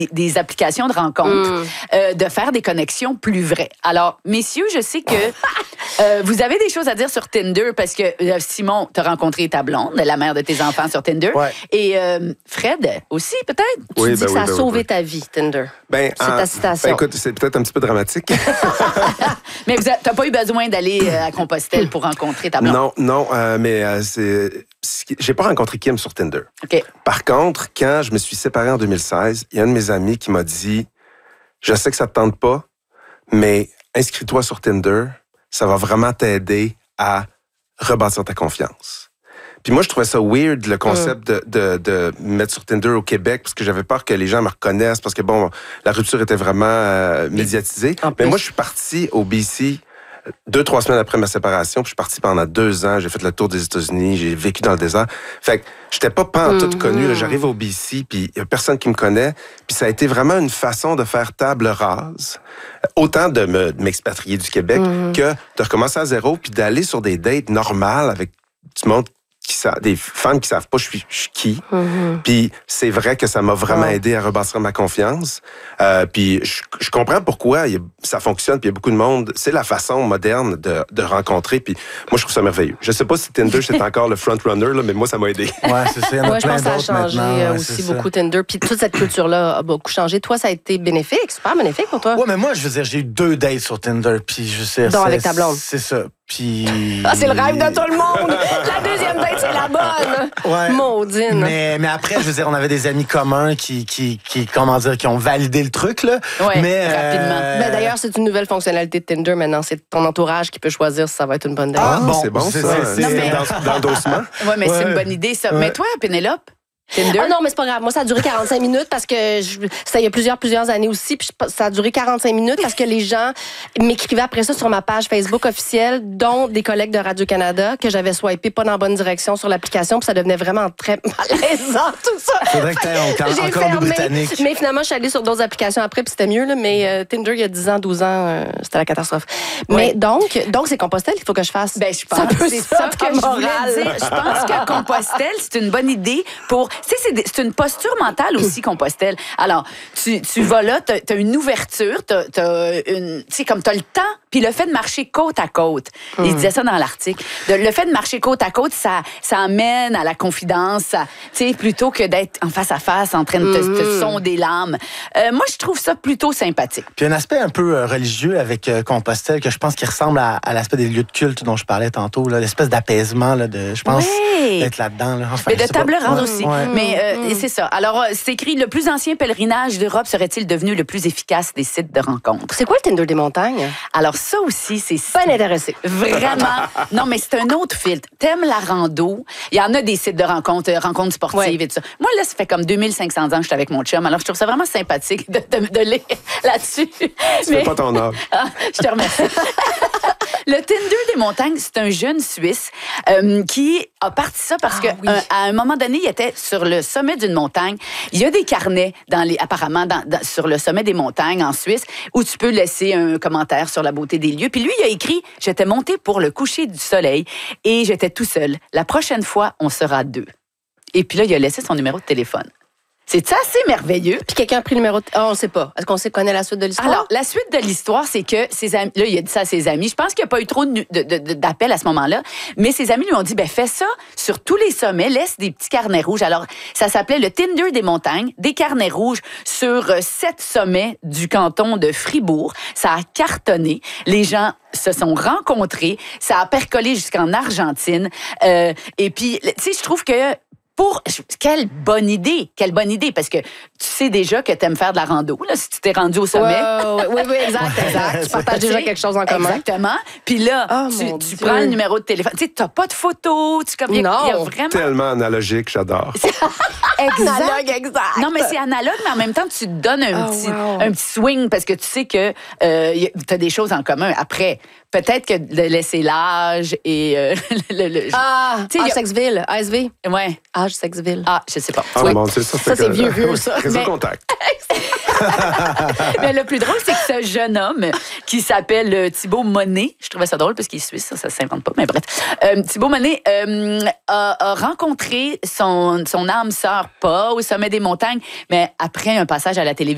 des applications de rencontres, de faire des connexions plus vraies. Alors, messieurs, je sais que vous avez des choses à dire sur Tinder parce que Simon, t'as rencontré ta blonde, la mère de tes enfants sur Tinder. Ouais. Et Fred aussi, peut-être? Tu dis que ça a sauvé ta vie, Tinder. C'est ta citation. Écoute, c'est peut-être un petit peu dramatique. Mais t'as pas eu besoin d'aller à Compostelle pour rencontrer ta blonde? Non, mais j'ai pas rencontré Kim sur Tinder. OK. Par contre, quand je me suis séparé en 2016, il y a un de mes amis qui m'a dit « Je sais que ça te tente pas, mais inscris-toi sur Tinder, ça va vraiment t'aider à rebâtir ta confiance. » Puis moi, je trouvais ça weird, le concept de me mettre sur Tinder au Québec, parce que j'avais peur que les gens me reconnaissent, parce que, bon, la rupture était vraiment médiatisée. Mais moi, je suis parti au BC 2-3 semaines après ma séparation, puis je suis parti pendant 2 ans. J'ai fait le tour des États-Unis, j'ai vécu dans le désert. Fait que j'étais pas pantoute connu. Là, j'arrive au BC, puis il y a personne qui me connaît. Puis ça a été vraiment une façon de faire table rase. Autant de m'expatrier du Québec que de recommencer à zéro, puis d'aller sur des dates normales avec du monde des femmes qui savent pas je suis qui. Puis c'est vrai que ça m'a vraiment aidé à rebâtir ma confiance. Puis je comprends pourquoi ça fonctionne. Puis il y a beaucoup de monde. C'est la façon moderne de rencontrer. Puis moi, je trouve ça merveilleux. Je sais pas si Tinder, c'est encore le front-runner, là, mais moi, ça m'a aidé. Ouais, c'est ça. Moi, je pense que ça a changé aussi beaucoup Tinder. Puis toute cette culture-là a beaucoup changé. Toi, ça a été bénéfique, super bénéfique pour toi. Ouais, mais moi, je veux dire, j'ai eu 2 dates sur Tinder. Puis je sais. Donc, avec ta blonde. C'est ça. Puis... c'est le rêve de tout le monde! La deuxième date, c'est la bonne! Ouais. Maudine! Mais après, je veux dire, on avait des amis communs qui ont validé le truc, là. Ouais, mais rapidement. Mais d'ailleurs, c'est une nouvelle fonctionnalité de Tinder maintenant. C'est ton entourage qui peut choisir si ça va être une bonne date. Ah, bon, c'est bon, ça. C'est d'endossement. Oui, mais c'est une bonne idée, ça. Ouais. Mais toi, Pénélope? Tinder? Ah non, mais c'est pas grave. Moi, ça a duré 45 minutes parce que c'était il y a plusieurs années aussi. Puis ça a duré 45 minutes parce que les gens m'écrivaient après ça sur ma page Facebook officielle, dont des collègues de Radio-Canada, que j'avais swipé pas dans la bonne direction sur l'application. Puis ça devenait vraiment très malaisant, tout ça. Faudrait que t'aies en Colombie-Britannique. Mais finalement, je suis allée sur d'autres applications après, puis c'était mieux. Là, mais Tinder, il y a 10 ans, 12 ans, c'était la catastrophe. Mais donc c'est Compostelle qu'il faut que je fasse. Ben, je pense que c'est ça que je voulais dire. Je pense que Compostelle, c'est une bonne idée pour... Tu sais, c'est une posture mentale aussi, Compostelle. Alors, tu vas là, t'as une ouverture, tu sais, comme t'as le temps, puis le fait de marcher côte à côte. Il disait ça dans l'article. Le fait de marcher côte à côte, ça amène à la confidence, tu sais, plutôt que d'être en face à face, en train de te sonder l'âme. Moi, je trouve ça plutôt sympathique. Puis un aspect un peu religieux avec Compostelle, que je pense qui ressemble à l'aspect des lieux de culte dont je parlais tantôt, là, l'espèce d'apaisement, là, je pense, d'être là-dedans. Là. Enfin, mais de table ronde aussi. Ouais. Mais c'est ça. Alors, c'est écrit, le plus ancien pèlerinage d'Europe serait-il devenu le plus efficace des sites de rencontres? C'est quoi le Tinder des montagnes? Alors, ça aussi, c'est... Pas intéressé. Vraiment. Non, mais c'est un autre filtre. T'aimes la rando? Il y en a des sites de rencontres sportives et tout ça. Moi, là, ça fait comme 2500 ans que je suis avec mon chum. Alors, je trouve ça vraiment sympathique de lire là-dessus. C'est pas ton âge. Je te remercie. Le Tinder des montagnes, c'est un jeune Suisse qui a parti ça parce qu'à un moment donné, il était sur le sommet d'une montagne. Il y a des carnets apparemment sur le sommet des montagnes en Suisse où tu peux laisser un commentaire sur la beauté des lieux. Puis lui, il a écrit « J'étais monté pour le coucher du soleil et j'étais tout seul. La prochaine fois, on sera 2. » Et puis là, il a laissé son numéro de téléphone. C'est assez merveilleux. Puis quelqu'un a pris le numéro de... on ne sait pas. Est-ce qu'on connaît la suite de l'histoire? Alors, la suite de l'histoire, c'est que ses amis... Là, il a dit ça à ses amis. Je pense qu'il n'y a pas eu trop d'appels à ce moment-là. Mais ses amis lui ont dit, fais ça sur tous les sommets, laisse des petits carnets rouges. Alors, ça s'appelait le Tinder des montagnes, des carnets rouges sur 7 sommets du canton de Fribourg. Ça a cartonné. Les gens se sont rencontrés. Ça a percolé jusqu'en Argentine. Et puis, tu sais, je trouve que quelle bonne idée, parce que tu sais déjà que tu aimes faire de la rando, là, si tu t'es rendu au sommet. Oui, exact. Tu partages déjà quelque chose en commun. Exactement. Puis là, tu prends le numéro de téléphone. Tu sais, t'as pas de photos. Il y a vraiment... Tellement analogique, j'adore. Analogue, exact. Non, mais c'est analogue, mais en même temps, tu te donnes un petit swing parce que tu sais que tu as des choses en commun. Après, peut-être que de laisser l'âge et Sexville, ASV. Ouais. Âge, Sexville. Je sais pas. Ah, bon, c'est ça. Ça, c'est vieux, ça. Réseau contact. Mais le plus drôle, c'est que ce jeune homme qui s'appelle Thibaut Monet, je trouvais ça drôle parce qu'il est suisse, ça s'invente pas, mais bref. Thibaut Monet a rencontré son âme sœur, pas au sommet des montagnes, mais après un passage à la télévision.